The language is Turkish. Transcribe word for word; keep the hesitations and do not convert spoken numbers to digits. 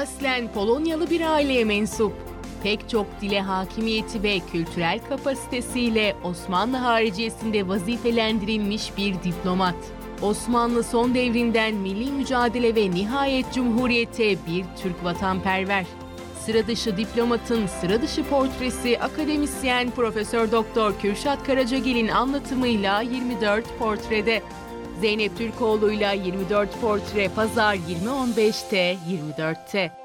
Aslen Polonyalı bir aileye mensup. Pek çok dile hakimiyeti ve kültürel kapasitesiyle Osmanlı hariciyesinde vazifelendirilmiş bir diplomat. Osmanlı son devrinden milli mücadele ve nihayet cumhuriyete bir Türk vatanperver. Sıra dışı diplomatın sıra dışı portresi akademisyen Profesör Doktor Kürşat Karacagil'in anlatımıyla yirmi dört portrede. Zeynep Türkoğlu'yla yirmi dört portre Pazar yirmi on beşte yirmi dörtte.